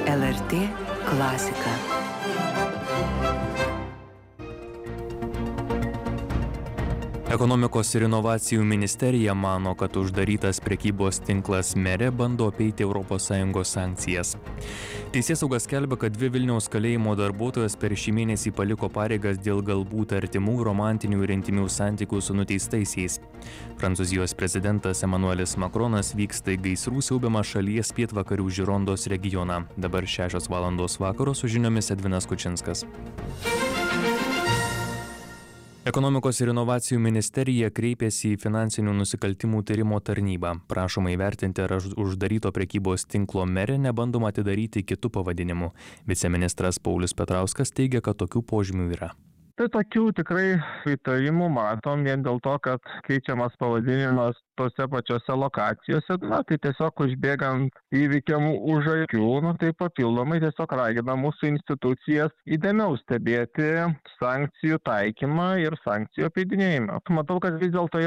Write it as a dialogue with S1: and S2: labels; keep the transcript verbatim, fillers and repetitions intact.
S1: L R T klasika.
S2: Ekonomikos ir inovacijų ministerija mano, kad uždarytas prekybos tinklas Merė bando apeiti Europos Sąjungos sankcijas. Teisėsauga skelbia, kad dvi Vilniaus kalėjimo darbuotojos per šį mėnesį paliko pareigas dėl galbūt artimų romantinių ir intymių santykių su nuteistaisiais. Prancūzijos prezidentas Emmanuelis Macronas vyksta į gaisrų siaubiamą šalies pietvakarių Žirondos regioną. Dabar šešios valandos vakaro su žiniomis Edvinas Kučinskas. Ekonomikos ir inovacijų ministerija kreipėsi į finansinių nusikaltimų tyrimo tarnybą. Prašoma įvertinti, ar uždaryto prekybos tinklo Merė nebandoma atidaryti kitų pavadinimų. Viceministras Paulius Petrauskas teigia, kad tokių požymių yra.
S3: Tai tokių tikrai įtarimų matom vien dėl to, kad keičiamas pavadinimas tose pačiose lokacijose, na, tai tiesiog užbėgant įvykiam už akių, nu, tai papildomai tiesiog ragina mūsų institucijas įdėmiau stebėti sankcijų taikymą ir sankcijų apeidinėjimą. Matau, kad vis dėlto